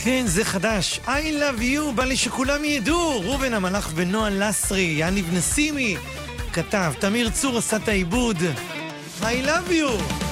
כן, זה חדש. I love you, בא לי שכולם ידעו. רובן המלאך ונועה לסרי, יניב נסימי כתב, תמיר צור עשה את העיבוד. I love you.